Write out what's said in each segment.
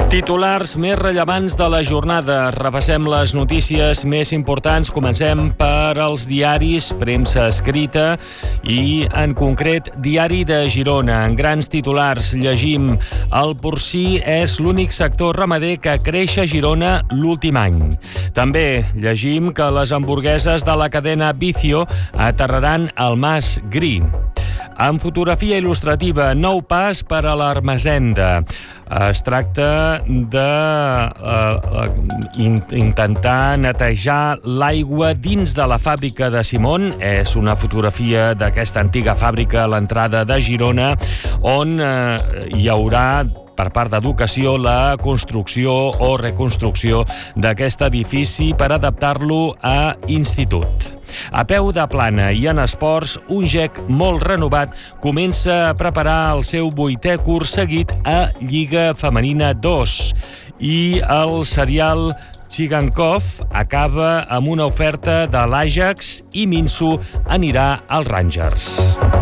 Titulars més rellevants de la jornada. Repassem les notícies més importants. Comencem per als diaris, premsa escrita i, en concret, Diari de Girona. En grans titulars llegim: el porcí és l'únic sector ramader que creix a Girona l'últim any. També llegim que les hamburgueses de la cadena Vicio aterraran al Mas Gri. En fotografia il·lustrativa, nou pas per a l'Ermessenda. Es tracta d'intentar netejar l'aigua dins de la fàbrica de Simón. És una fotografia d'aquesta antiga fàbrica a l'entrada de Girona, on hi haurà, per part d'Educació, la construcció o reconstrucció d'aquest edifici per adaptar-lo a institut. A peu de plana i en esports, un GEC molt renovat comença a preparar el seu 8è curs seguit a Lliga Femenina 2 i el serial Chigankov acaba amb una oferta de l'Ajax i Minsu anirà als Rangers.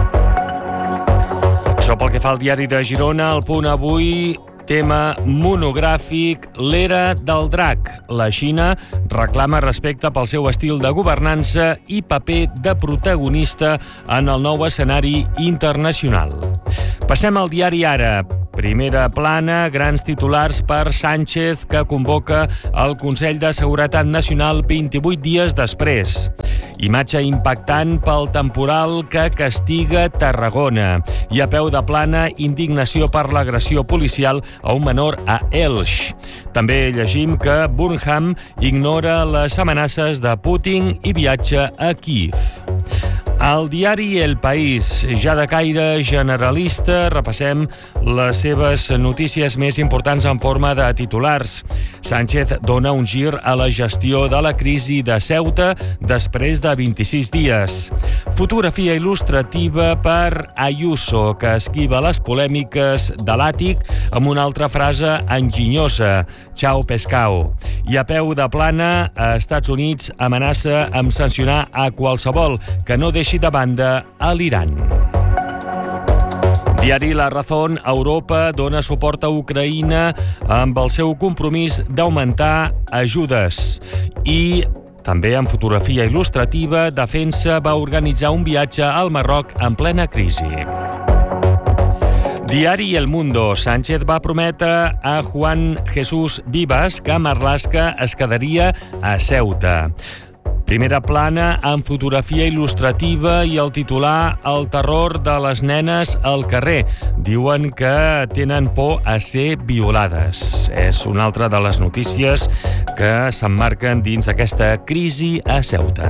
Això pel que fa al Diari de Girona. El Punt avui, tema monogràfic, l'era del drac. La Xina reclama respecte pel seu estil de governança i paper de protagonista en el nou escenari internacional. Passem al diari Ara. Primera plana, grans titulars per Sánchez, que convoca el Consell de Seguretat Nacional 28 dies després. Imatge impactant pel temporal que castiga Tarragona. I a peu de plana, indignació per l'agressió policial a un menor a Elx. També llegim que Burnham ignora les amenaces de Putin i viatja a Kíev. Al diari El País, ja de caire generalista, repassem les seves notícies més importants en forma de titulars. Sánchez dona un gir a la gestió de la crisi de Ceuta després de 26 dies. Fotografia il·lustrativa per Ayuso, que esquiva les polèmiques de l'àtic amb una altra frase enginyosa: «Chao pescao». I a peu de plana, Estats Units amenaça amb sancionar a qualsevol que no deixi de banda a l'Iran. Diari La Razón, Europa dona suport a Ucraïna amb el seu compromís d'augmentar ajudes. I també en fotografia il·lustrativa, Defensa va organitzar un viatge al Marroc en plena crisi. Diari El Mundo, Sánchez va prometre a Juan Jesús Vivas que Marlaska es quedaria a Ceuta. Primera plana en fotografia il·lustrativa i el titular: el terror de les nenes al carrer. Diuen que tenen por a ser violades. És una altra de les notícies que s'emmarquen dins aquesta crisi a Ceuta.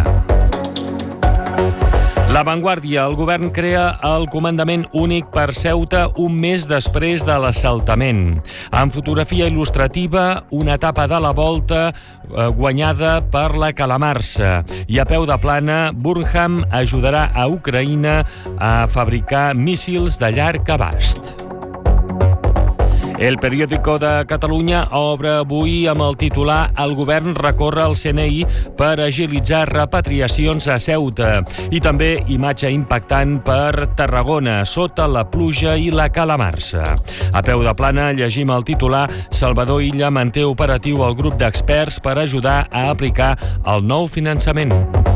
La Vanguardia, el govern crea el comandament únic per Ceuta un mes després de l'assaltament. En fotografia il·lustrativa, una etapa de la volta guanyada per la calamarsa. I a peu de plana, Burnham ajudarà a Ucraïna a fabricar míssils de llarg abast. El Periódico de Catalunya obre avui amb el titular: el govern recorre al CNI per agilitzar repatriacions a Ceuta. I també imatge impactant per Tarragona, sota la pluja i la calamarsa. A peu de plana llegim el titular: Salvador Illa manté operatiu el grup d'experts per ajudar a aplicar el nou finançament.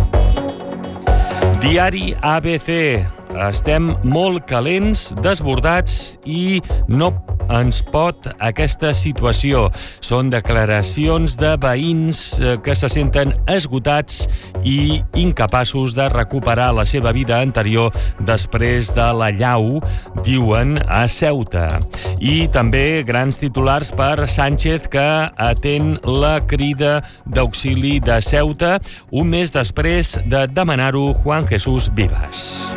Diari ABC. Estem molt calents, desbordats i no ens pot aquesta situació. Són declaracions de veïns que se senten esgotats i incapaços de recuperar la seva vida anterior després de l'allau, diuen, a Ceuta. I també grans titulars per Sánchez, que atén la crida d'auxili de Ceuta un mes després de demanar-ho Juan Jesús Vivas.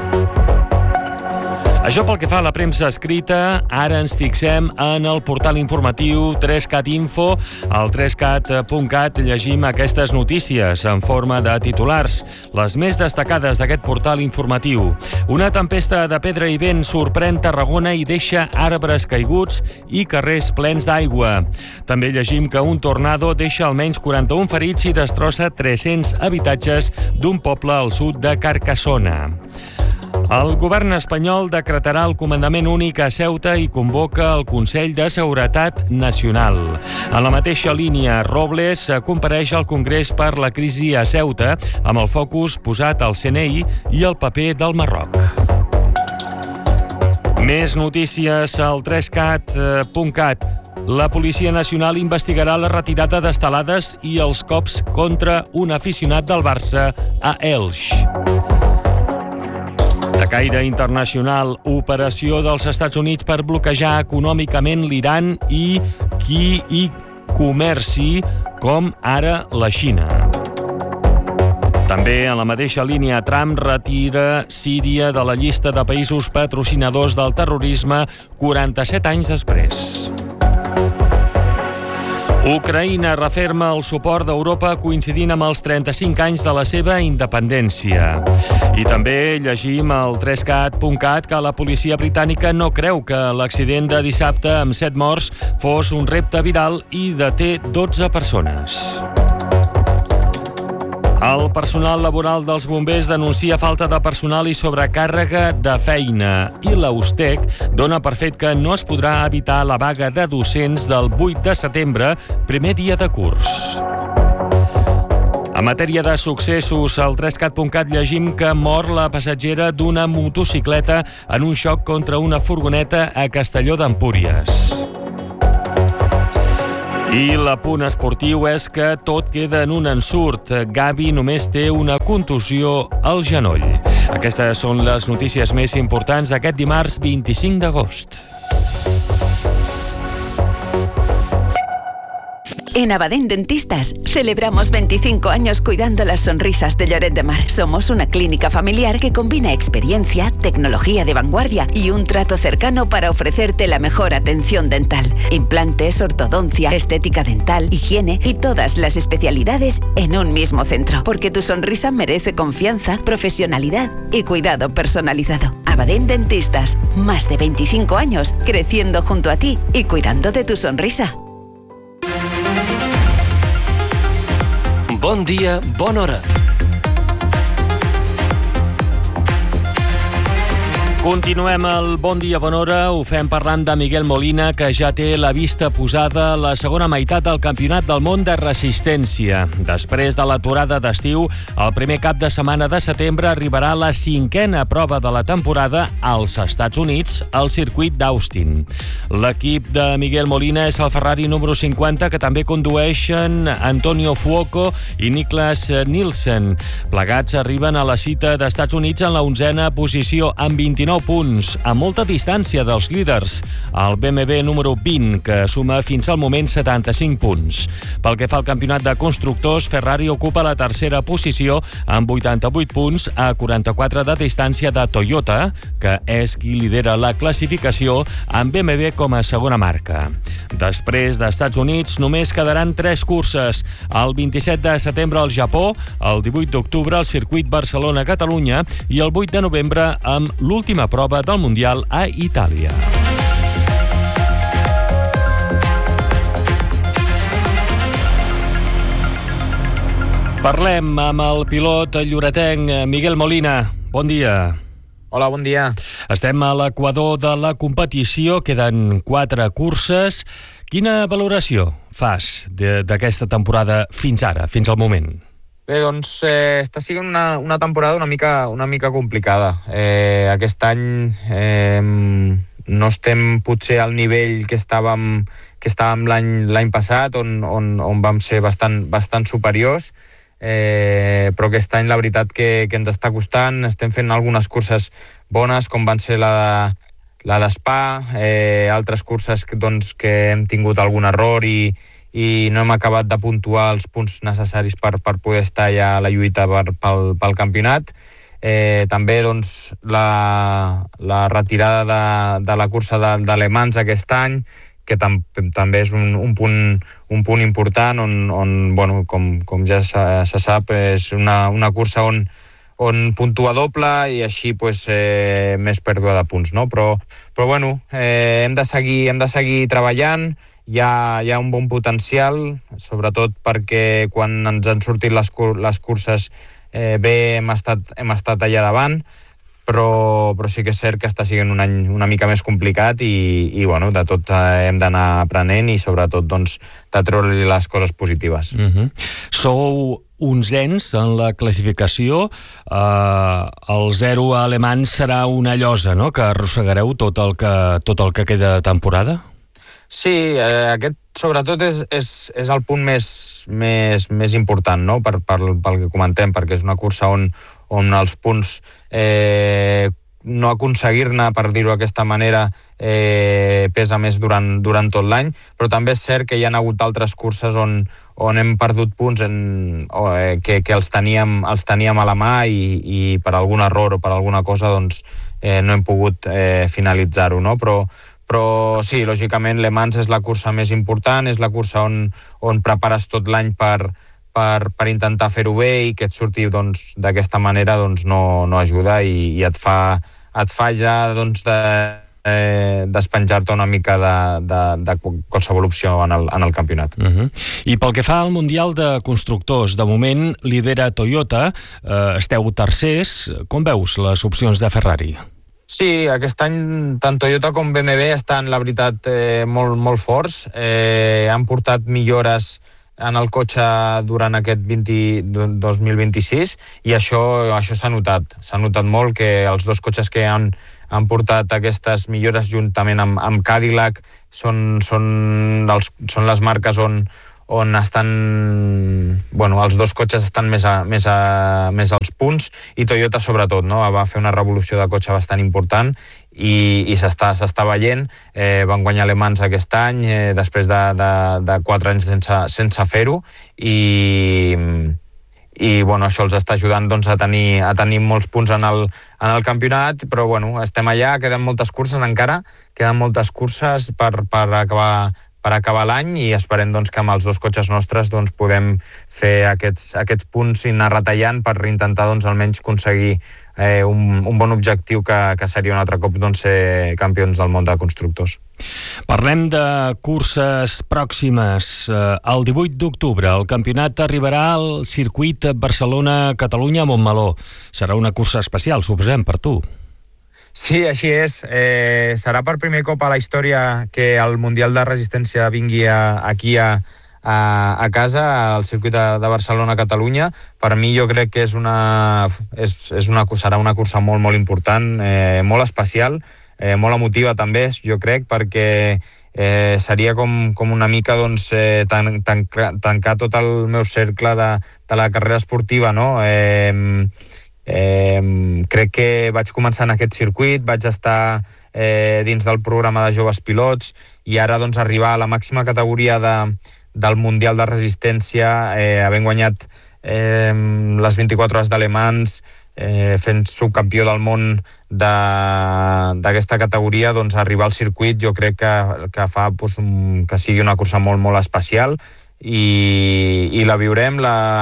Això pel que fa a la premsa escrita. Ara ens fixem en el portal informatiu 3CAT Info. Al 3CAT.cat llegim aquestes notícies en forma de titulars, les més destacades d'aquest portal informatiu. Una tempesta de pedra i vent sorprèn Tarragona i deixa arbres caiguts i carrers plens d'aigua. També llegim que un tornado deixa almenys 41 ferits i destrossa 300 habitatges d'un poble al sud de Carcassona. El govern espanyol decretarà el comandament únic a Ceuta i convoca el Consell de Seguretat Nacional. En la mateixa línia, Robles compareix al Congrés per la crisi a Ceuta, amb el focus posat al CNI i el paper del Marroc. Més notícies al 3cat.cat. La Policia Nacional investigarà la retirada d'estelades i els cops contra un aficionat del Barça a Elx. De caire internacional, operació dels Estats Units per bloquejar econòmicament l'Iran i qui hi comerci, com ara la Xina. També en la mateixa línia, Trump retira Síria de la llista de països patrocinadors del terrorisme 47 anys després. Ucraïna referma el suport d'Europa coincidint amb els 35 anys de la seva independència. I també llegim al 3cat.cat que la policia britànica no creu que l'accident de dissabte amb 7 morts fos un repte viral i deté 12 persones. El personal laboral dels bombers denuncia falta de personal i sobrecàrrega de feina i l'Austec dona per fet que no es podrà evitar la vaga de docents del 8 de setembre, primer dia de curs. En matèria de successos, al 3cat.cat llegim que mor la passatgera d'una motocicleta en un xoc contra una furgoneta a Castelló d'Empúries. I l'apunt esportiu és que tot queda en un ensurt. Gavi només té una contusió al genoll. Aquestes són les notícies més importants d'aquest dimarts 25 d'agost. En Abadén Dentistas celebramos 25 años cuidando las sonrisas de Lloret de Mar. Somos una clínica familiar que combina experiencia, tecnología de vanguardia y un trato cercano para ofrecerte la mejor atención dental. Implantes, ortodoncia, estética dental, higiene y todas las especialidades en un mismo centro. Porque tu sonrisa merece confianza, profesionalidad y cuidado personalizado. Abadén Dentistas, más de 25 años creciendo junto a ti y cuidando de tu sonrisa. Bon dia, bona hora. Continuem el Bon dia, bona hora. Ho fem parlant de Miguel Molina, que ja té la vista posada a la segona meitat del Campionat del Món de Resistència. Després de l'aturada d'estiu, el primer cap de setmana de setembre arribarà la 5a prova de la temporada als Estats Units, al circuit d'Austin. L'equip de Miguel Molina és el Ferrari número 50, que també condueixen Antonio Fuoco i Niklas Nielsen. Plegats arriben a la cita d'Estats Units en la 11a posició, amb 29 punts, a molta distància dels líders. El BMW número 20, que suma fins al moment 75 punts. Pel que fa al campionat de constructors, Ferrari ocupa la tercera posició amb 88 punts a 44 de distància de Toyota, que és qui lidera la classificació, amb BMW com a segona marca. Després d'Estats Units, només quedaran 3 curses. El 27 de setembre al Japó, el 18 d'octubre al circuit Barcelona-Catalunya i el 8 de novembre amb l'última prova del Mundial a Itàlia. Parlem amb el pilot lloretenc Miguel Molina. Bon dia. Hola, bon dia. Estem a l'equador de la competició, queden 4 curses. Quina valoració fas d'aquesta temporada fins ara, fins al moment? Bé, doncs està sent una temporada una mica complicada. Aquest any no estem potser al nivell que estàvem l'any passat, on vam ser bastant superiors, però aquest any la veritat que ens està costant. Estem fent algunes curses bones, com van ser la d'Spa, altres curses doncs, que hem tingut algun error i no hem acabat de puntuar els punts necessaris per poder estar ja a la lluita pel campionat. També doncs, la retirada de la cursa de Le Mans aquest any, que també és un punt important, on bueno, com ja se sap, és una cursa on puntua doble i així pues, més pèrdua de punts, no? Però bueno, hem de seguir treballant. Hi ha un bon potencial, sobretot perquè quan ens han sortit les curses bé hem estat allà davant, però sí que és cert que està sent un any una mica més complicat i bueno, de tot hem d'anar aprenent i sobretot doncs, de treure-li les coses positives. Sou onzens en la classificació. El 0 a Alemany serà una llosa, no?, que arrossegareu tot el que queda de temporada? Sí, aquest sobretot és el punt més important, no?, pel que comentem, perquè és una cursa on els punts no aconseguir-ne, per dir-ho d'aquesta manera, pesa més durant tot l'any, però també és cert que hi ha hagut altres curses on hem perdut punts que els teníem a la mà i per algun error o per alguna cosa doncs, no hem pogut finalitzar-ho, no? Però sí, lògicament Le Mans és la cursa més important, és la cursa on prepares tot l'any per intentar fer-ho bé i que et surti doncs, d'aquesta manera doncs, no ajuda i et fa ja doncs, despenjar-te una mica de qualsevol opció en el campionat. I pel que fa al Mundial de Constructors, de moment lidera Toyota, esteu tercers. Com veus les opcions de Ferrari? Sí, aquest any tant Toyota com BMW estan, la veritat, molt forts. Han portat millores en el cotxe durant aquest 2026 i això s'ha notat. S'ha notat molt que els dos cotxes que han portat aquestes millores juntament amb Cadillac són les marques on estan, bueno, els dos cotxes estan més als punts i Toyota sobretot, no? Va fer una revolució de cotxe bastant important i s'està veient. Van guanyar Le Mans aquest any després de 4 anys sense fer-ho i bueno, això els està ajudant doncs, a tenir molts punts en el campionat, però bueno, estem allà, queden moltes curses encara, queden moltes curses per acabar l'any i esperem doncs, que amb els dos cotxes nostres doncs, podem fer aquests punts i anar retallant per intentar doncs, almenys aconseguir un bon objectiu que seria un altre cop doncs, ser campions del món de constructors. Parlem de curses pròximes. El 18 d'octubre el campionat arribarà al circuit Barcelona-Catalunya-Montmeló. Serà una cursa especial, suposem, per tu. Sí, així és. Serà per primer cop a la història que el Mundial de Resistència vingui aquí a casa, al circuit de Barcelona-Catalunya. Per mi jo crec que serà una cursa molt, molt important, molt especial, molt emotiva també, jo crec, perquè seria com una mica doncs, tancar tot el meu cercle de la carrera esportiva, no? Crec que vaig començar en aquest circuit, vaig estar dins del programa de joves pilots i ara doncs, arribar a la màxima categoria del Mundial de Resistència, havent guanyat les 24 hores de Le Mans, fent subcampió del món d'aquesta categoria, doncs arribar al circuit jo crec que fa doncs, que sigui una cursa molt, molt especial i la viurem,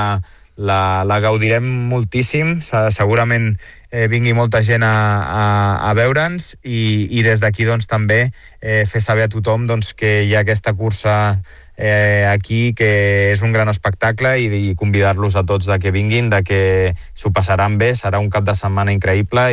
la gaudirem moltíssim, segurament vingui molta gent a veure'ns i des d'aquí doncs, també fer saber a tothom doncs, que hi ha aquesta cursa aquí, que és un gran espectacle i convidar-los a tots que vinguin, que s'ho passaran bé, serà un cap de setmana increïble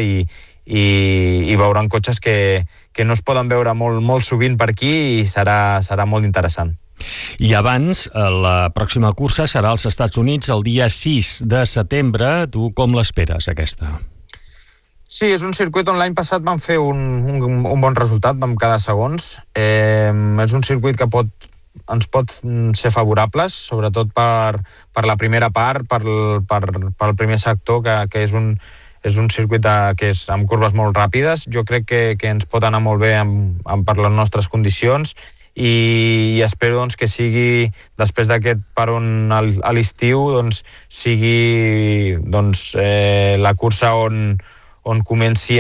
i veuran cotxes que no es poden veure molt sovint per aquí i serà molt interessant. I abans, la pròxima cursa serà als Estats Units el dia 6 de setembre. Tu com l'esperes, aquesta? Sí, és un circuit on l'any passat vam fer un bon resultat, vam quedar segons. És un circuit que ens pot ser favorables, sobretot per la primera part, pel primer sector, que és un circuit que és amb curves molt ràpides. Jo crec que ens pot anar molt bé per les nostres condicions i espero doncs, que sigui, després d'aquest paron a l'estiu, doncs, sigui la cursa on comenci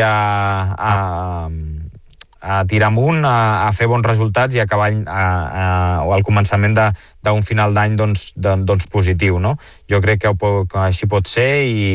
a tirar amunt, a fer bons resultats i acabar o al començament d'un final d'any doncs, positiu, no? Jo crec que així pot ser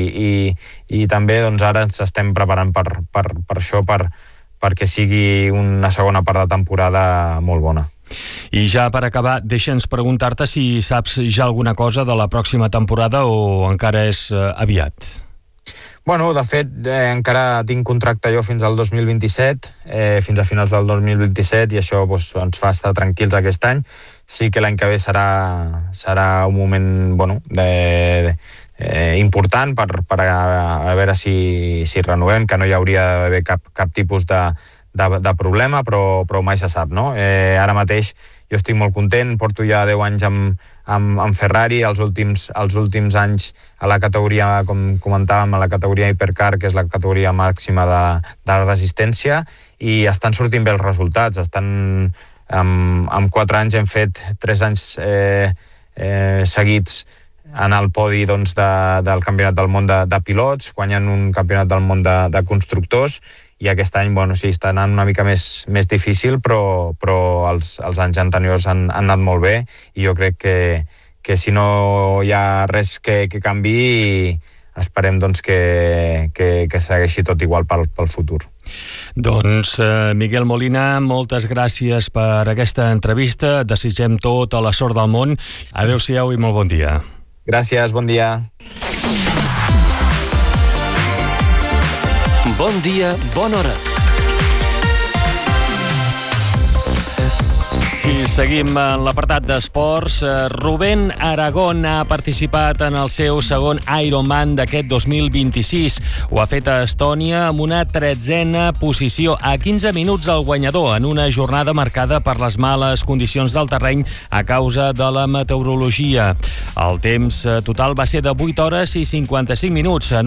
i també doncs, ara ens estem preparant per això, perquè sigui una segona part de temporada molt bona. I ja per acabar, deixa'ns preguntar-te si saps ja alguna cosa de la pròxima temporada o encara és aviat. Bueno, de fet, encara tinc contracte jo fins al 2027, fins a finals del 2027, i això doncs, ens fa estar tranquils aquest any. Sí que l'any que ve serà un moment important per a veure si renovem, que no hi hauria d'haver cap tipus de problema, però mai se sap, no? Ara mateix jo estic molt content, porto ja 10 anys amb Ferrari, els últims anys a la categoria, com comentàvem, a la categoria Hypercar, que és la categoria màxima de resistència, i estan sortint bé els resultats. Amb 4 anys hem fet 3 anys seguits en el podi del Campionat del Món de pilots, guanyant un Campionat del Món de constructors, i aquest any, sí, està anant una mica més difícil, però els anys anteriors han anat molt bé, i jo crec que si no hi ha res que canviï, esperem que segueixi tot igual pel futur. Doncs Miguel Molina, moltes gràcies per aquesta entrevista. Desitgem tota la sort del món. Adéu-siau i molt bon dia. Gràcies, bon dia. Bon dia, bona hora. I seguim en l'apartat d'esports. Rubén Aragón ha participat en el seu segon Ironman d'aquest 2026. Ho ha fet a Estònia amb una 13a posició, a 15 minuts al guanyador, en una jornada marcada per les males condicions del terreny a causa de la meteorologia. El temps total va ser de 8 hores i 55 minuts, en